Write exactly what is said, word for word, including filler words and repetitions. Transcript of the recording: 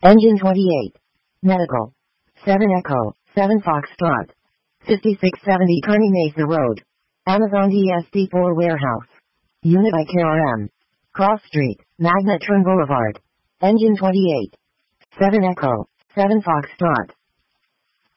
Engine twenty-eight. Medical. seven Echo, seven Foxtrot. fifty-six seventy Kearny Mesa Road. Amazon D S D four Warehouse. Unit I K R M. Cross Street, Magnetron Boulevard. Engine twenty-eight. seven Echo, seven Foxtrot.